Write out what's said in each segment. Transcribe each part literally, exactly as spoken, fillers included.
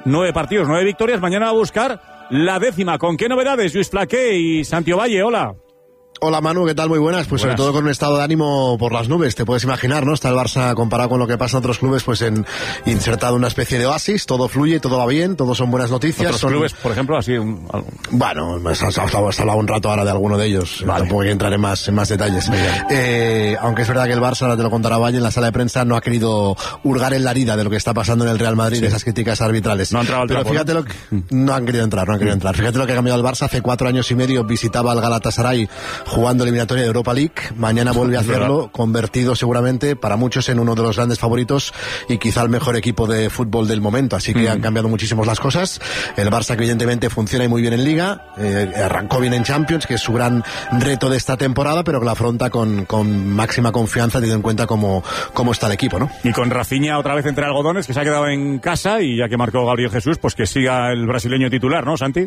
nueve partidos, nueve victorias. Mañana va a buscar la décima. ¿Con qué novedades? Lluís Flaqué y Santi Ovalle, hola. Hola Manu, ¿qué tal? Muy buenas. Pues buenas. Sobre todo con un estado de ánimo por las nubes, te puedes imaginar, ¿no? Está el Barça comparado con lo que pasa en otros clubes, pues en insertado una especie de oasis, todo fluye, todo va bien, todo son buenas noticias. ¿Otros son... clubes, por ejemplo, así? Un... Bueno, has hablado un rato ahora de alguno de ellos, vale. Tampoco hay que entrar en más, en más detalles. Eh, aunque es verdad que el Barça, ahora te lo contará Valle, en la sala de prensa no ha querido hurgar en la herida de lo que está pasando en el Real Madrid, sí. De esas críticas arbitrales. No ha entrado al Pero trapo, fíjate ¿no? lo que... No han querido entrar, no han querido entrar. Fíjate lo que ha cambiado el Barça. Hace cuatro años y medio visitaba al Galatasaray jugando eliminatoria de Europa League. Mañana vuelve a hacerlo, convertido seguramente para muchos en uno de los grandes favoritos y quizá el mejor equipo de fútbol del momento. Así que mm. han cambiado muchísimo las cosas. El Barça, que evidentemente funciona muy bien en Liga, eh, arrancó bien en Champions, que es su gran reto de esta temporada, pero que la afronta con, con máxima confianza, teniendo en cuenta cómo, cómo está el equipo, ¿no? Y con Rafinha otra vez entre algodones, que se ha quedado en casa, y ya que marcó Gabriel Jesús, pues que siga el brasileño titular, ¿no, Santi?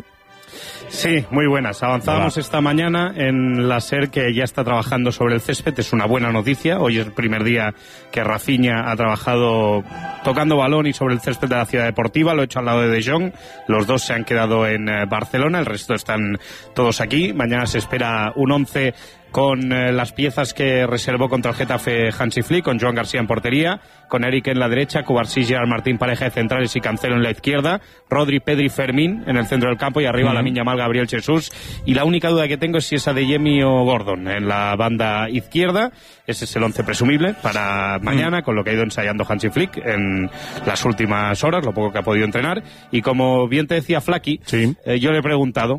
Sí, muy buenas. Avanzábamos Hola. esta mañana en la SER, que ya está trabajando sobre el césped. Es una buena noticia. Hoy es el primer día que Rafinha ha trabajado tocando balón y sobre el césped de la Ciudad Deportiva. Lo ha hecho al lado de De Jong. Los dos se han quedado en Barcelona, el resto están todos aquí. Mañana se espera un once con eh, las piezas que reservó contra el Getafe Hansi Flick, con Joan García en portería, con Eric en la derecha, Cubarsí, Gerard Martín, pareja de centrales, y Cancelo en la izquierda, Rodri, Pedri, Fermín en el centro del campo, y arriba uh-huh. Lamine Yamal, Gabriel Jesús. Y la única duda que tengo es si es Adeyemi o Gordon en la banda izquierda. Ese es el once presumible para mañana, uh-huh. con lo que ha ido ensayando Hansi Flick en las últimas horas, lo poco que ha podido entrenar. Y como bien te decía Flaki, sí. eh, yo le he preguntado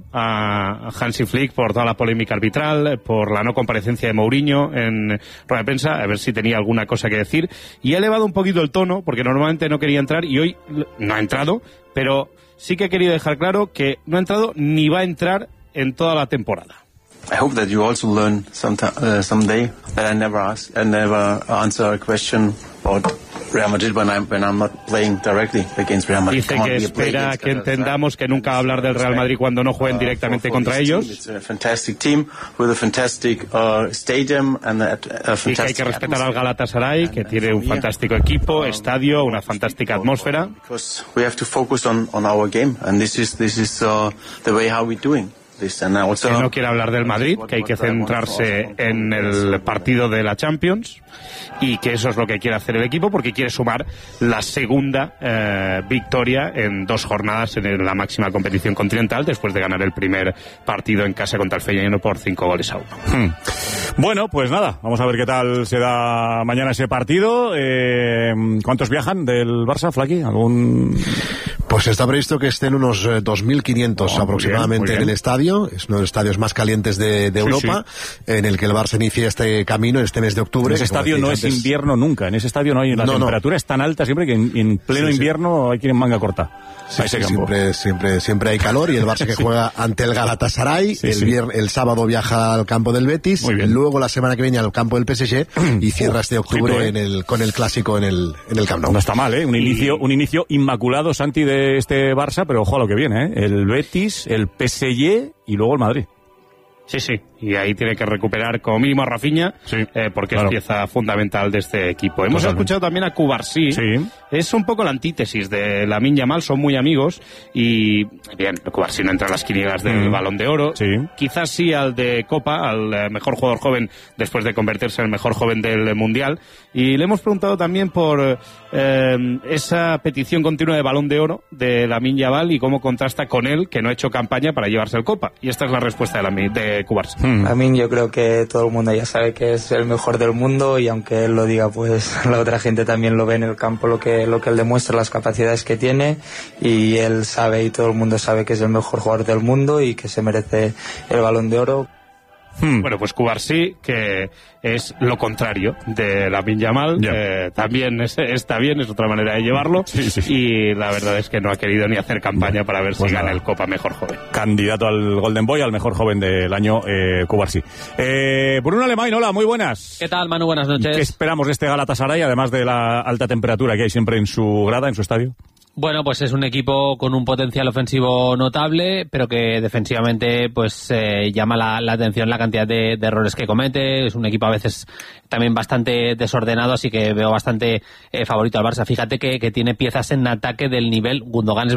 a Hansi Flick por toda la polémica arbitral, por la no comparecencia de Mourinho en rueda de prensa, a ver si tenía alguna cosa que decir, y ha elevado un poquito el tono, porque normalmente no quería entrar y hoy no ha entrado, pero sí que he querido dejar claro que no ha entrado ni va a entrar en toda la temporada. I hope that you also learn sometime, uh, someday that I never ask, I never answer a question about Real Madrid when I'm, when I'm not playing directly against Real Madrid. Dice que espera que entendamos que nunca va a hablar del Real Madrid cuando no jueguen directamente contra ellos. It's a fantastic team with a fantastic uh, stadium and a, a fantastic. Y que hay que respetar al Galatasaray, que tiene un fantástico equipo, estadio, una fantástica atmósfera. Because we have to focus on on our game, and this is this is uh, the way how we're doing. Que no quiere hablar del Madrid, que hay que centrarse en el partido de la Champions, y que eso es lo que quiere hacer el equipo, porque quiere sumar la segunda eh, victoria en dos jornadas en la máxima competición continental, después de ganar el primer partido en casa contra el Feyenoord por cinco goles a uno. Hmm. Bueno, pues nada, vamos a ver qué tal se da mañana ese partido. Eh, ¿Cuántos viajan del Barça, Flaki? ¿Algún...? Pues está previsto que estén unos eh, dos mil quinientos oh, aproximadamente bien, bien. en el estadio. Es uno de los estadios más calientes de, de sí, Europa, sí. en el que el Barça inicia este camino en este mes de octubre. En ese estadio no antes... es invierno nunca. En ese estadio no hay... La no, temperatura no. es tan alta siempre que en, en pleno sí, invierno sí. hay que ir en manga corta. Sí, sí, siempre, siempre, siempre hay calor, y el Barça que sí. juega ante el Galatasaray. Sí, el, sí. Vier... el sábado viaja al campo del Betis. Luego la semana que viene al campo del P S G y cierra este octubre Ojito, ¿eh? en el, con el clásico en el, en el Camp Nou. No está mal, ¿eh? Un inicio, un inicio inmaculado, Santi, de este Barça, pero ojo a lo que viene, ¿eh? El Betis, el P S G y luego el Madrid. Sí, sí, y ahí tiene que recuperar como mínimo a Rafinha, sí, eh, porque claro. es pieza fundamental de este equipo. Hemos Totalmente. escuchado también a Cubarsí, sí. es un poco la antítesis de Lamine Yamal, son muy amigos, y bien, Cubarsí no entra a las quinielas del mm. Balón de Oro, sí. quizás sí al de Copa, al mejor jugador joven después de convertirse en el mejor joven del Mundial, y le hemos preguntado también por eh, esa petición continua de Balón de Oro de Lamine Yamal y cómo contrasta con él, que no ha hecho campaña para llevarse el Copa, y esta es la respuesta de Lamine, de Cubarsí. Hmm. A mí yo creo que todo el mundo ya sabe que es el mejor del mundo, y aunque él lo diga, pues la otra gente también lo ve en el campo, lo que, lo que él demuestra, las capacidades que tiene, y él sabe y todo el mundo sabe que es el mejor jugador del mundo y que se merece el Balón de Oro. Hmm. Bueno, pues Cubarsí, que es lo contrario de Lamine Yamal, yeah. eh, también es, está bien, es otra manera de llevarlo, sí, sí. y la verdad es que no ha querido ni hacer campaña para ver pues si nada. gana el Copa Mejor Joven. Candidato al Golden Boy, al mejor joven del año, eh, Cubarsí. Eh, Bruno Alemán, hola, muy buenas. ¿Qué tal, Manu? Buenas noches. ¿Qué esperamos de este Galatasaray, además de la alta temperatura que hay siempre en su grada, en su estadio? Bueno, pues es un equipo con un potencial ofensivo notable, pero que defensivamente pues eh, llama la, la atención la cantidad de, de errores que comete. Es un equipo a veces también bastante desordenado, así que veo bastante eh, favorito al Barça. Fíjate que, que tiene piezas en ataque del nivel Gundogan.